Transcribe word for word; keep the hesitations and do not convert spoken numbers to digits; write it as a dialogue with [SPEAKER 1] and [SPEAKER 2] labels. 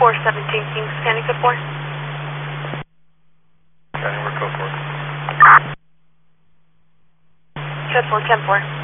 [SPEAKER 1] four seventeen King, scanning code four.
[SPEAKER 2] Scanning, we're code four.
[SPEAKER 1] Code four, ten four.